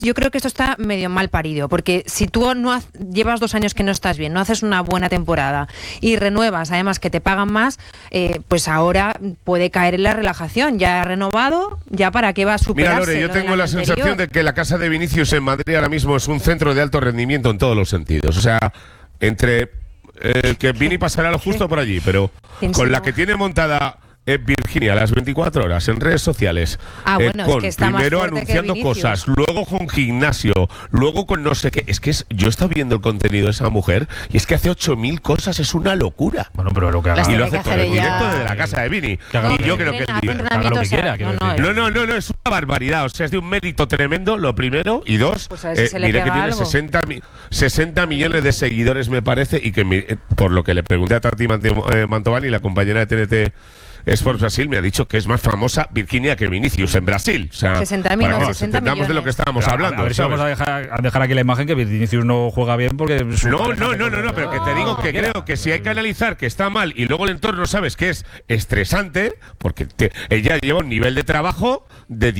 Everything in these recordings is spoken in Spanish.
yo creo que esto está medio mal parido, porque si tú llevas 2 años que no estás bien, no haces una buena temporada y renuevas, además que te pagan más, pues ahora puede caer en la relajación. Ya ha renovado, ya para qué va a superarse. Mira, Lore, yo tengo la sensación de que la casa de Vinicius en Madrid ahora mismo es un centro de alto rendimiento en todos los sentidos. O sea, entre que Vini pasará lo justo por allí, pero con la que tiene montada Virginia las 24 horas en redes sociales, bueno, con es que está primero más fuerte anunciando que Vinicius, cosas, luego con gimnasio, luego con no sé qué. Yo he estado viendo el contenido de esa mujer y es que hace 8.000 cosas, es una locura. Bueno, pero lo que haga, y lo hace todo en directo desde la casa de Vini. Y yo creo que haga lo que quiera. No, es una barbaridad. O sea, es de un mérito tremendo, lo primero. Y dos, pues a ver si se le mire que pega tiene algo. 60 millones de seguidores, me parece, y que por lo que le pregunté a Tati Mantovani, la compañera de TNT Sports Brasil, me ha dicho que es más famosa Virginia que Vinicius en Brasil. O sea, 60 millones. de lo que estábamos hablando. A ver si vamos a dejar aquí la imagen que Vinicius no juega bien porque... No, pero que te digo que creo que si hay que analizar que está mal y luego el entorno sabes que es estresante, porque ella lleva un nivel de trabajo de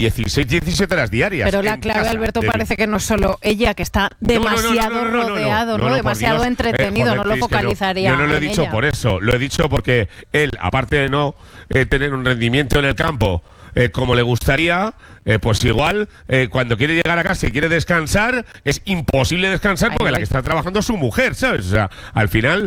17 horas diarias. Pero la clave, Alberto, parece que no es solo ella, que está demasiado rodeado, ¿no? Demasiado entretenido, no lo focalizaría. Yo no lo he dicho por eso, lo he dicho porque él, aparte de no tener un rendimiento en el campo como le gustaría, pues igual cuando quiere llegar a casa y quiere descansar, es imposible descansar porque la que está trabajando es su mujer, ¿sabes? O sea, al final,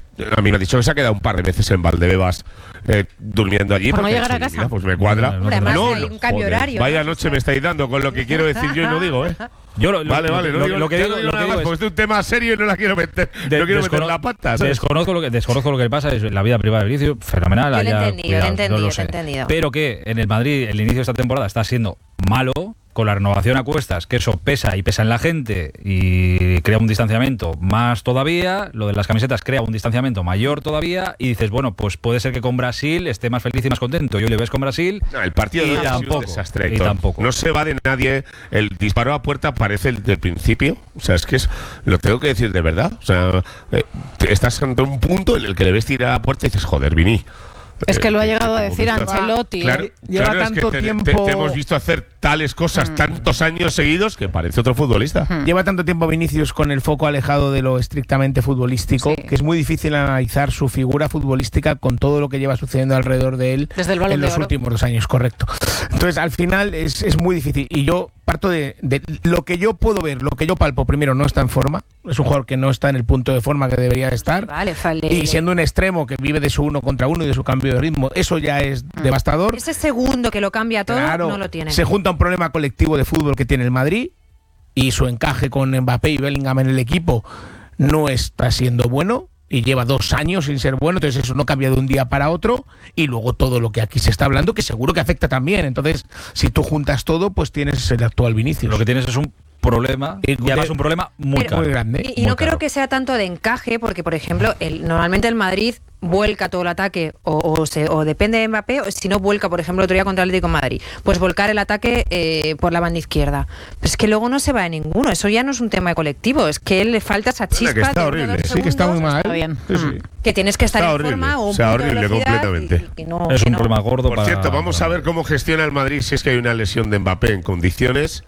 a mí me ha dicho que se ha quedado un par de veces en Valdebebas durmiendo allí. Por no llegar a casa. Mira, pues me cuadra. Además hay un cambio horario. Vaya noche me estáis dando con lo que quiero decir yo y no digo, vale, lo que digo es porque es un tema serio y no la quiero meter. No quiero meter la pata, ¿sabes? Desconozco lo que le pasa, es la vida privada de Vinicius, fenomenal. Yo lo he entendido. Pero que en el Madrid el inicio de esta temporada está siendo malo, con la renovación a cuestas, que eso pesa y pesa en la gente y crea un distanciamiento más todavía. Lo de las camisetas crea un distanciamiento mayor todavía y dices, bueno, pues puede ser que con Brasil esté más feliz y más contento. Yo le ves con Brasil. No, el partido de tampoco, desastre, y tampoco. No se va de nadie. El disparo a puerta parece el del principio. O sea, es que lo tengo que decir de verdad. O sea, estás ante un punto en el que le ves tirar a puerta y dices, joder, Vini. Es que lo ha llegado a decir Ancelotti. Lleva tanto tiempo. Te hemos visto hacer tales cosas tantos años seguidos que parece otro futbolista. Lleva tanto tiempo Vinicius con el foco alejado de lo estrictamente futbolístico, que es muy difícil analizar su figura futbolística con todo lo que lleva sucediendo alrededor de él desde el Balón en de los Oro. últimos 2 años, correcto. Entonces, al final es muy difícil. Y yo parto de lo que yo puedo ver, lo que yo palpo. Primero, no está en forma. Es un jugador que no está en el punto de forma que debería estar. Vale, y siendo un extremo que vive de su 1 contra 1 y de su cambio de ritmo, eso ya es devastador. Ese segundo que lo cambia todo, no lo tiene. Se junta un problema colectivo de fútbol que tiene el Madrid y su encaje con Mbappé y Bellingham en el equipo no está siendo bueno y lleva 2 años sin ser bueno, entonces eso no cambia de un día para otro, y luego todo lo que aquí se está hablando que seguro que afecta también. Entonces, si tú juntas todo, pues tienes el actual Vinicius. Lo que tienes es un problema, y además un problema muy grande. Y no creo que sea tanto de encaje, porque por ejemplo, normalmente el Madrid vuelca todo el ataque o depende de Mbappé, o si no vuelca, por ejemplo, el otro día contra el Atlético de Madrid, pues volcar el ataque por la banda izquierda. Pero es que luego no se va de ninguno, eso ya no es un tema de colectivo, es que le falta esa chispa. Que está horrible, sí, que está muy mal. Está bien. Que tienes que estar en forma o un está punto de horrible velocidad completamente. Es un problema gordo. Por cierto, vamos a ver cómo gestiona el Madrid si es que hay una lesión de Mbappé en condiciones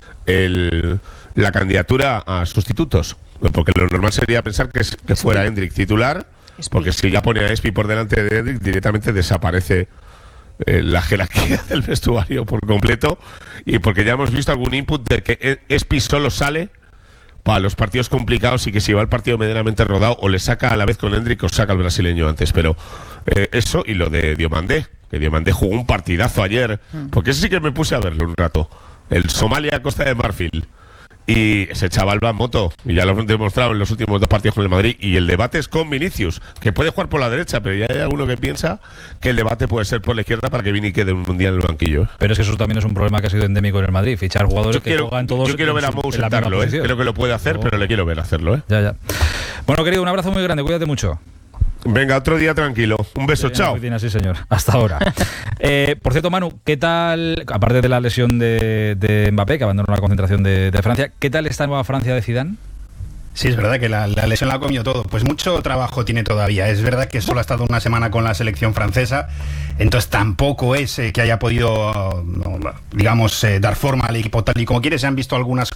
la candidatura a sustitutos, porque lo normal sería pensar que fuera Endrick titular, porque si ya pone a Espi por delante de Endrick, directamente desaparece la jerarquía del vestuario por completo, y porque ya hemos visto algún input de que Espi solo sale para los partidos complicados y que si va el partido medianamente rodado o le saca a la vez con Endrick o saca al brasileño antes. Pero eso y lo de Diomandé, que Diomandé jugó un partidazo ayer, porque ese sí que me puse a verlo un rato, el Somalia-Costa de Marfil. Y ese chaval va en moto, y ya lo hemos demostrado en los últimos 2 partidos con el Madrid. Y el debate es con Vinicius, que puede jugar por la derecha, pero ya hay alguno que piensa que el debate puede ser por la izquierda para que Vini quede un mundial en el banquillo. Pero es que eso también es un problema que ha sido endémico en el Madrid, fichar jugadores que juegan todos. Yo quiero ver a Mou sentarlo, creo que lo puede hacer, pero le quiero ver hacerlo. Ya. Bueno, querido, un abrazo muy grande, cuídate mucho. Venga, otro día tranquilo. Un beso, chao. Sí, señor. Hasta ahora. Por cierto, Manu, ¿qué tal, aparte de la lesión de Mbappé, que abandonó la concentración de Francia, qué tal esta nueva Francia de Zidane? Sí, es verdad que la lesión la ha comido todo. Pues mucho trabajo tiene todavía. Es verdad que solo ha estado una semana con la selección francesa, entonces tampoco es que haya podido, digamos, dar forma al equipo tal y como quiere. Se han visto algunas